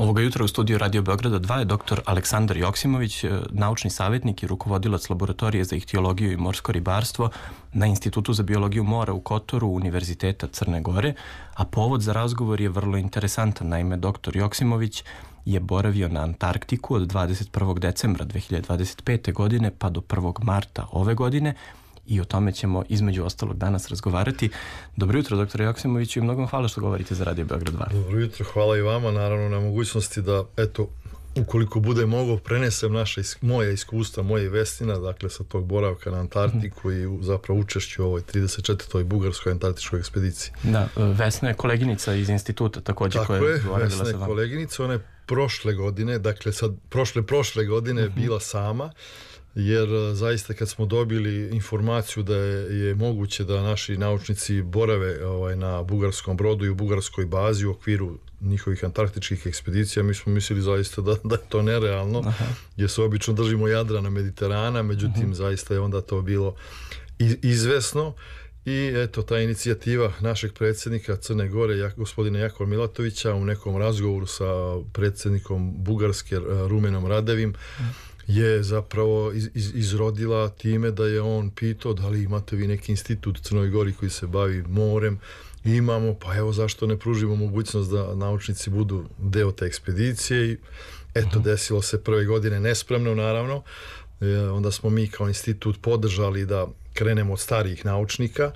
Ovoga jutra u studiju Radio Beograda 2 je dr. Aleksandar Joksimović, naučni savjetnik i rukovodilac laboratorije za ihtiologiju i morsko ribarstvo na Institutu za biologiju mora u Kotoru Univerziteta Crne Gore, a povod za razgovor je vrlo interesantan. Naime, dr. Joksimović je boravio na Antarktiku od 21. decembra 2025. godine pa do 1. marta ove godine i o tome ćemo između ostalog danas razgovarati. Dobro jutro, dr. Joksimoviću, i mnogo hvala što govorite za Radio Beograd 2. Dobro jutro, hvala i vama, naravno na mogućnosti da, ukoliko bude mogao, prenesem moje iskustva, moje vestina, dakle sa tog boravka na Antarktiku i zapravo učešću u ovoj 34. bugarskoj antarktičkoj ekspediciji. Da, Vesna je koleginica iz instituta također. Tako je, Vesna je koleginica, ona je prošle godine, dakle sad prošle godine bila sama, jer zaista kad smo dobili informaciju da je moguće da naši naučnici borave na bugarskom brodu i u bugarskoj bazi u okviru njihovih antarktičkih ekspedicija, mi smo mislili zaista da je to nerealno, jer se obično držimo Jadrana, Mediterana, međutim zaista je onda to bilo izvesno. I eto, ta inicijativa našeg predsjednika Crne Gore, gospodina Jakova Milatovića, u nekom razgovoru sa predsjednikom Bugarske Rumenom Radevim, je zapravo izrodila time da je on pitao da li imate vi neki institut u Crnoj Gori koji se bavi morem. Imamo, pa evo zašto ne pružimo mogućnost da naučnici budu deo te ekspedicije. I eto, desilo se prve godine nespremno, naravno. Onda smo mi kao institut podržali da krenemo od starijih naučnika,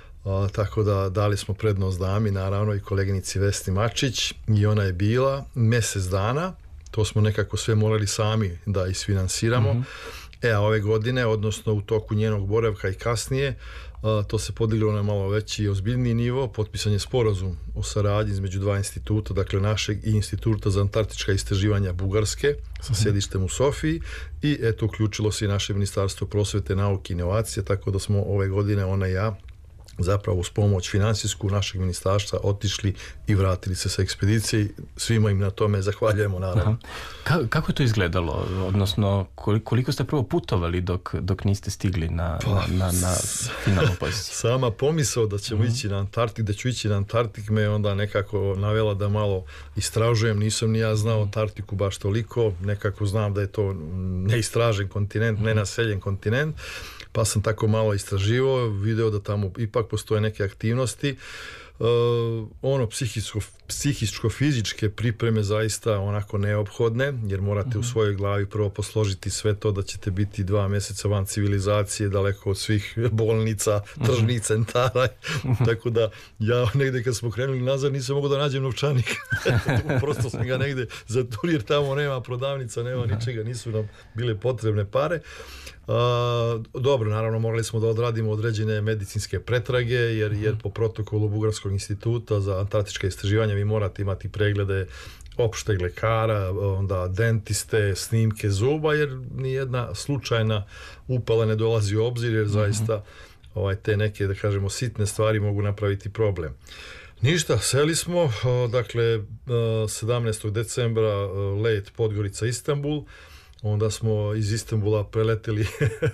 tako da dali smo prednost dami, naravno, i koleginici Vesni Mačić, i ona je bila mjesec dana. To smo nekako sve morali sami da isfinansiramo. A ove godine, odnosno u toku njenog boravka i kasnije, to se podiglo na malo veći i ozbiljniji nivo. Potpisan je sporazum o saradnji između dva instituta, dakle našeg i Instituta za antarktička istraživanja Bugarske sa sjedištem u Sofiji, i eto, uključilo se i naše Ministarstvo prosvete, nauke i inovacije, tako da smo ove godine, ona i ja, zapravo uz pomoć finansijsku našeg ministarstva otišli i vratili se sa ekspedicije. Svima im na tome zahvaljujemo, naravno. Kako je to izgledalo? Odnosno, koliko ste prvo putovali dok niste stigli na finalnu poziciju? Sama pomisao da ćemo ići na Antarktik, da ću ići na Antarktik, me onda nekako navela da malo istražujem. Nisam ni ja znao Antarktiku baš toliko, nekako znam da je to neistražen kontinent, nenaseljen kontinent, pa sam tako malo istraživao, video da tamo ipak postoje neke aktivnosti. Psihičko-fizičke pripreme zaista onako neophodne, jer morate u svojoj glavi prvo posložiti sve to da ćete biti 2 mjeseca van civilizacije, daleko od svih bolnica, tržnih centara. Tako da ja negdje kad smo krenuli nazad nisam mogao da nađem novčanik. Prosto sam ga negdje zaturio, jer tamo nema prodavnica, nema ničega, nisu nam bile potrebne pare. Dobro, naravno morali smo da odradimo određene medicinske pretrage, jer po protokolu Bugarskog instituta za antarktička istraživanja vi morate imati preglede opšteg lekara, onda dentiste, snimke zuba, jer nijedna slučajna upala ne dolazi u obzir, jer zaista te neke, da kažemo, sitne stvari mogu napraviti problem. Ništa, seli smo, dakle 17. decembra let Podgorica Istanbul. Onda smo iz Istanbula preleteli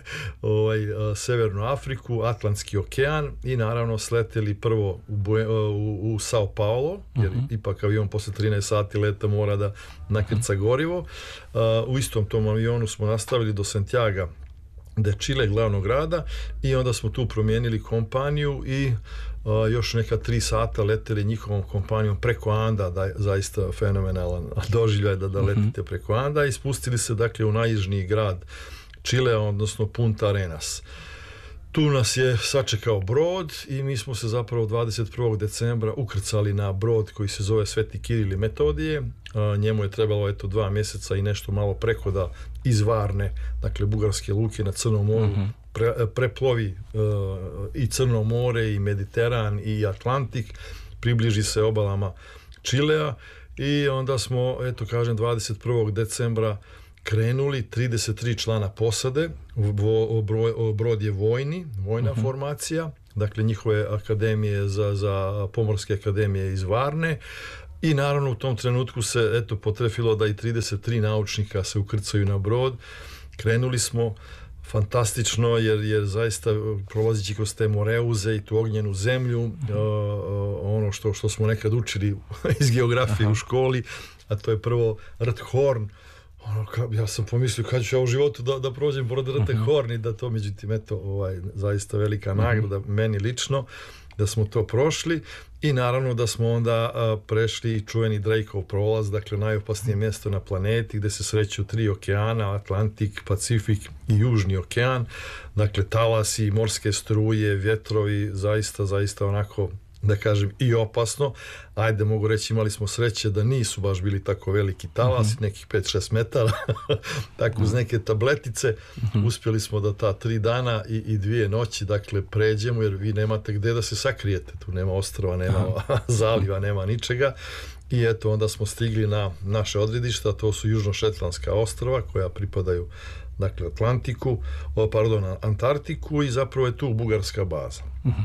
Severnu Afriku, Atlantski okean, i naravno sleteli prvo u Sao Paulo, jer ipak avion posle 13 sati leta mora da nakrca gorivo. U istom tom avionu smo nastavili do Santiaga de Chile, glavnog grada, i onda smo tu promijenili kompaniju i još neka 3 sata leteli njihovom kompanijom preko Anda, da je zaista fenomenalan doživljaj da letite preko Anda, i spustili se dakle u najjužniji grad Čilea, odnosno Punta Arenas. Tu nas je sačekao brod i mi smo se zapravo 21. decembra ukrcali na brod koji se zove Sveti Kiril i Metodije. Njemu je trebalo 2 mjeseca i nešto malo preko da iz Varne, dakle bugarske luke na Crnom moru, preplovi i Crno more i Mediteran i Atlantik, približi se obalama Čilea, i onda smo, 21. decembra krenuli, 33 člana posade. Brod je vojna formacija, dakle njihove akademije za pomorske akademije iz Varne, i naravno u tom trenutku se potrefilo da i 33 naučnika se ukrcaju na brod. Krenuli smo, fantastično jer zaista prolazići kroz te moreuze i tu ognjenu zemlju, ono što smo nekad učili iz geografije u školi, a to je prvo rt Horn. Ja sam pomislio kad ću ja u životu da prođem pored rte Horn i da to, međutim, eto, zaista velika nagrada meni lično da smo to prošli i naravno da smo onda prešli i čuveni Drakeov prolaz, dakle najopasnije mjesto na planeti gdje se sreću 3 okeana, Atlantik, Pacifik i Južni okean, dakle talasi, morske struje, vjetrovi, zaista onako, da kažem, i opasno. Ajde, mogu reći, imali smo sreće da nisu baš bili tako veliki talasi, nekih 5-6 metara, tako uz neke tabletice. Uspjeli smo da ta 3 dana i 2 noći, dakle, pređemo, jer vi nemate gdje da se sakrijete. Tu nema ostrva, nema zaliva, nema ničega. I eto, onda smo stigli na naše odredišta, to su Južno-Šetlandska ostrva, koja pripadaju, dakle, Antarktiku, i zapravo je tu bugarska baza.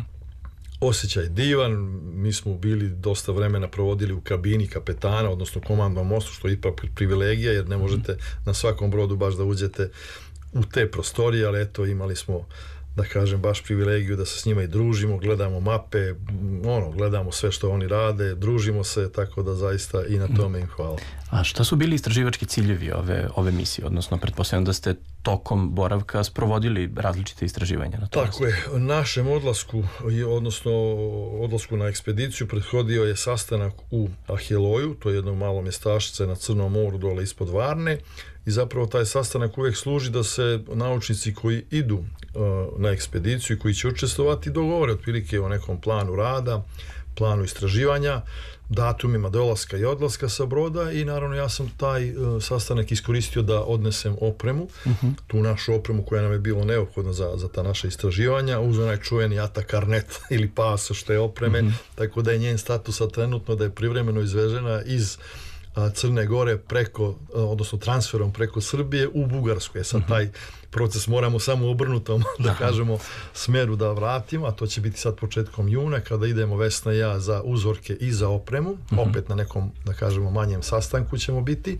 Osjećaj divan, mi smo bili dosta vremena provodili u kabini kapetana, odnosno komandnom mostu, što je ipak privilegija, jer ne možete na svakom brodu baš da uđete u te prostorije, ali eto, imali smo, da kažem, baš privilegiju da se s njima i družimo, gledamo mape, gledamo sve što oni rade, družimo se, tako da zaista i na tome im hvala. A šta su bili istraživački ciljevi ove misije? Odnosno, pretpostavljam da ste tokom boravka sprovodili različite istraživanja na to? Tako je. Našem odlasku, odnosno odlasku na ekspediciju, prethodio je sastanak u Ahiloju, to je jedno malo mjestašce na Crnom moru dole ispod Varne, i zapravo taj sastanak uvijek služi da se naučnici koji idu na ekspediciju i koji će učestvovati dogovore otprilike o nekom planu rada, planu istraživanja, datumima dolaska i odlaska sa broda, i naravno ja sam taj sastanak iskoristio da odnesem opremu, tu našu opremu koja nam je bilo neophodna za ta naša istraživanja, uz onaj čuveni Ata Karnet ili pasoš te opreme, tako da je njen status trenutno da je privremeno izvežena iz Crne Gore odnosno transferom preko Srbije u Bugarsku. Sad taj proces moramo samo obrnutom, da kažemo, smjeru da vratimo, a to će biti sad početkom juna, kada idemo Vesna i ja za uzorke i za opremu, opet na nekom, da kažemo, manjem sastanku ćemo biti,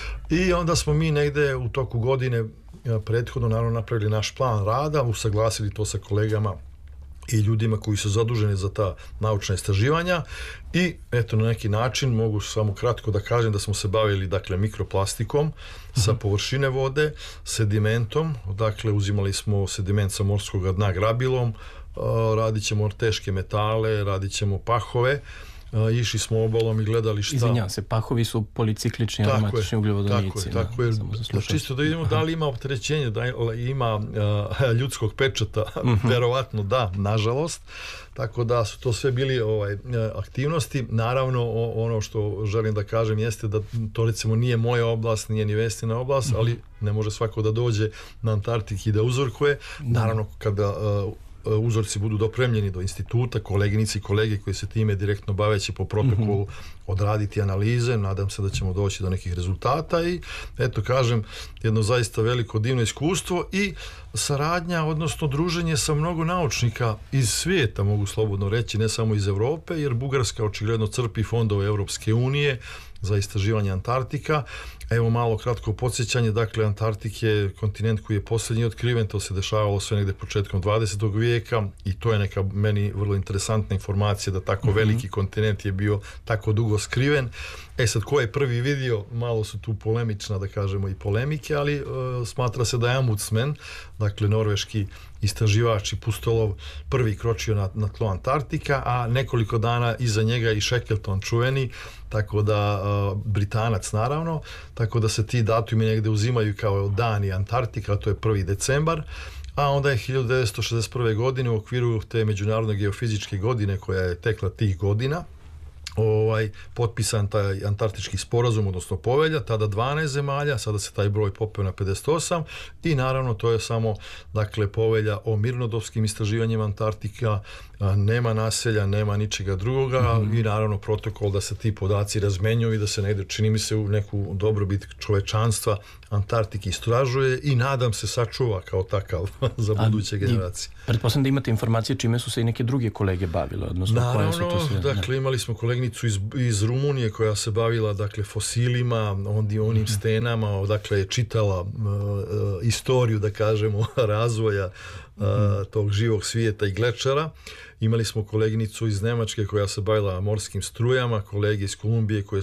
i onda smo mi negde u toku godine prethodno naravno napravili naš plan rada, usaglasili to sa kolegama i ljudima koji su zaduženi za ta naučna istraživanja, i eto, na neki način mogu samo kratko da kažem da smo se bavili, dakle, mikroplastikom sa površine vode, sedimentom, dakle uzimali smo sediment sa morskog dna grabilom, radit ćemo teške metale, radit ćemo pahove, išli smo obalom i gledali šta... Izvinjavam se, pahovi su policiklični aromatični ugljovodonici. Tako je. Čisto da vidimo da li ima opterećenje, da li ima ljudskog pečata, verovatno da, nažalost. Tako da su to sve bili aktivnosti. Naravno, ono što želim da kažem jeste da to, recimo, nije moja oblast, nije ni Vestina oblast, ali ne može svako da dođe na Antarktik i da uzorkuje. Naravno, kada uzorci budu dopremljeni do instituta, koleginici i kolege koji se time direktno bave će po protokolu odraditi analize, nadam se da ćemo doći do nekih rezultata, i eto, kažem, jedno zaista veliko divno iskustvo i saradnja, odnosno druženje sa mnogo naučnika iz svijeta, mogu slobodno reći, ne samo iz Evrope, jer Bugarska očigledno crpi fondove Europske unije za istraživanje Antarktika. Evo malo kratko podsjećanje, dakle, Antarktik je kontinent koji je posljednji otkriven, to se dešavalo sve negde početkom 20. vijeka, i to je neka meni vrlo interesantna informacija da tako veliki kontinent je bio tako dugo skriven. Sad, ko je prvi vidio, malo su tu polemična, da kažemo, i polemike, ali smatra se da je Amundsen, dakle, norveški istraživač i pustolov, prvi kročio na tlo Antarktika, a nekoliko dana iza njega i Shackleton čuveni, tako da, Britanac naravno, tako da se ti datumi negde uzimaju kao dani Antarktika, to je 1. decembar, a onda je 1961. godine u okviru te međunarodne geofizičke godine koja je tekla tih godina, potpisan taj Antarktički sporazum, odnosno povelja, tada 12 zemalja, sada se taj broj popeo na 58, i naravno to je samo, dakle, povelja o mirnodopskim istraživanjima Antarktika, nema naselja, nema ničega drugoga, i naravno protokol da se ti podaci razmenjuju i da se negde, čini mi se, u neku dobrobit čovečanstva Antarktik istražuje i nadam se sačuva kao takav za buduće generacije. Pretpostavljam da imate informacije čime su se i neke druge kolege bavile, odnosno koje su to sve... Dakle, imali smo koleginicu koleginicu iz Rumunije koja se bavila, dakle, fosilima, onim stenama, dakle, je čitala istoriju, da kažemo, razvoja tog živog svijeta i glečera. Imali smo koleginicu iz Nemačke koja se bavila morskim strujama, kolege iz Kolumbije koje